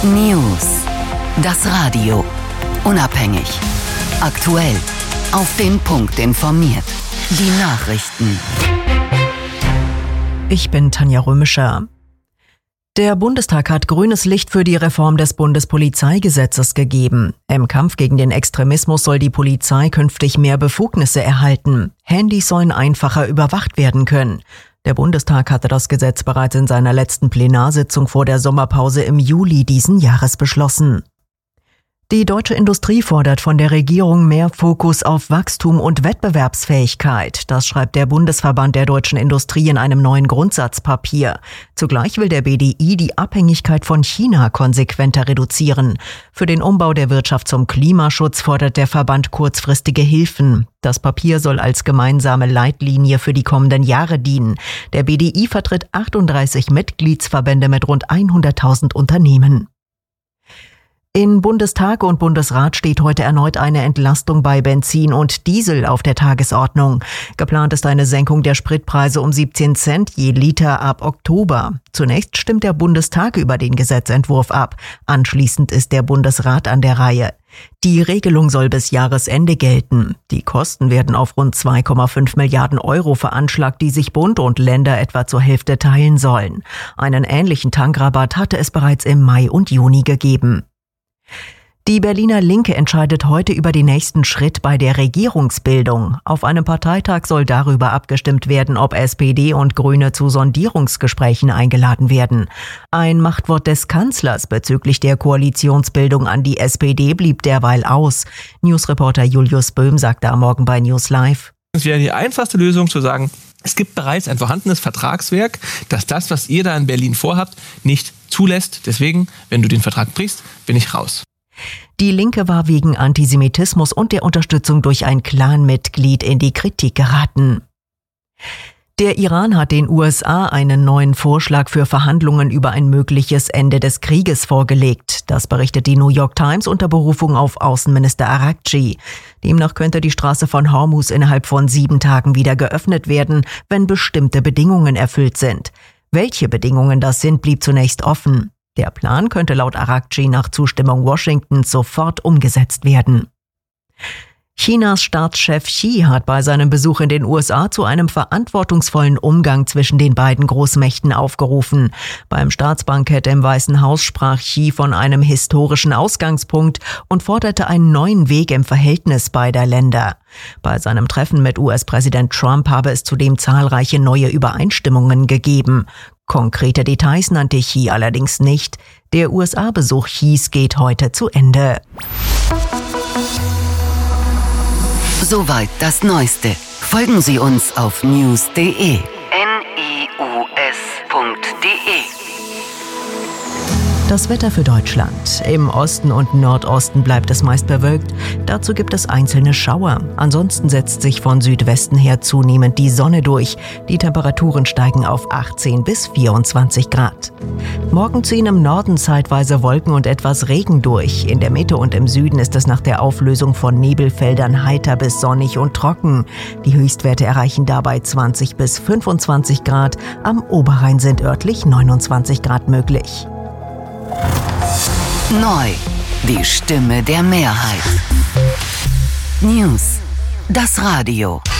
News. Das Radio. Unabhängig. Aktuell. Auf den Punkt informiert. Die Nachrichten. Ich bin Tanja Römischer. Der Bundestag hat grünes Licht für die Reform des Bundespolizeigesetzes gegeben. Im Kampf gegen den Extremismus soll die Polizei künftig mehr Befugnisse erhalten. Handys sollen einfacher überwacht werden können. Der Bundestag hatte das Gesetz bereits in seiner letzten Plenarsitzung vor der Sommerpause im Juli diesen Jahres beschlossen. Die deutsche Industrie fordert von der Regierung mehr Fokus auf Wachstum und Wettbewerbsfähigkeit. Das schreibt der Bundesverband der deutschen Industrie in einem neuen Grundsatzpapier. Zugleich will der BDI die Abhängigkeit von China konsequenter reduzieren. Für den Umbau der Wirtschaft zum Klimaschutz fordert der Verband kurzfristige Hilfen. Das Papier soll als gemeinsame Leitlinie für die kommenden Jahre dienen. Der BDI vertritt 38 Mitgliedsverbände mit rund 100.000 Unternehmen. In Bundestag und Bundesrat steht heute erneut eine Entlastung bei Benzin und Diesel auf der Tagesordnung. Geplant ist eine Senkung der Spritpreise um 17 Cent je Liter ab Oktober. Zunächst stimmt der Bundestag über den Gesetzentwurf ab. Anschließend ist der Bundesrat an der Reihe. Die Regelung soll bis Jahresende gelten. Die Kosten werden auf rund 2,5 Milliarden Euro veranschlagt, die sich Bund und Länder etwa zur Hälfte teilen sollen. Einen ähnlichen Tankrabatt hatte es bereits im Mai und Juni gegeben. Die Berliner Linke entscheidet heute über den nächsten Schritt bei der Regierungsbildung. Auf einem Parteitag soll darüber abgestimmt werden, ob SPD und Grüne zu Sondierungsgesprächen eingeladen werden. Ein Machtwort des Kanzlers bezüglich der Koalitionsbildung an die SPD blieb derweil aus. Newsreporter Julius Böhm sagte am Morgen bei News Live: Es wäre die einfachste Lösung zu sagen, es gibt bereits ein vorhandenes Vertragswerk, das, was ihr da in Berlin vorhabt, nicht zulässt. Deswegen, wenn du den Vertrag brichst, bin ich raus. Die Linke war wegen Antisemitismus und der Unterstützung durch ein Clanmitglied in die Kritik geraten. Der Iran hat den USA einen neuen Vorschlag für Verhandlungen über ein mögliches Ende des Krieges vorgelegt. Das berichtet die New York Times unter Berufung auf Außenminister Araghchi. Demnach könnte die Straße von Hormuz innerhalb von 7 Tagen wieder geöffnet werden, wenn bestimmte Bedingungen erfüllt sind. Welche Bedingungen das sind, blieb zunächst offen. Der Plan könnte laut Araghchi nach Zustimmung Washingtons sofort umgesetzt werden. Chinas Staatschef Xi hat bei seinem Besuch in den USA zu einem verantwortungsvollen Umgang zwischen den beiden Großmächten aufgerufen. Beim Staatsbankett im Weißen Haus sprach Xi von einem historischen Ausgangspunkt und forderte einen neuen Weg im Verhältnis beider Länder. Bei seinem Treffen mit US-Präsident Trump habe es zudem zahlreiche neue Übereinstimmungen gegeben. Konkrete Details nannte Xi allerdings nicht. Der USA-Besuch Xis geht heute zu Ende. Soweit das Neueste. Folgen Sie uns auf news.de. Das Wetter für Deutschland. Im Osten und Nordosten bleibt es meist bewölkt. Dazu gibt es einzelne Schauer. Ansonsten setzt sich von Südwesten her zunehmend die Sonne durch. Die Temperaturen steigen auf 18 bis 24 Grad. Morgen ziehen im Norden zeitweise Wolken und etwas Regen durch. In der Mitte und im Süden ist es nach der Auflösung von Nebelfeldern heiter bis sonnig und trocken. Die Höchstwerte erreichen dabei 20 bis 25 Grad. Am Oberrhein sind örtlich 29 Grad möglich. Neu. Die Stimme der Mehrheit. News. Das Radio.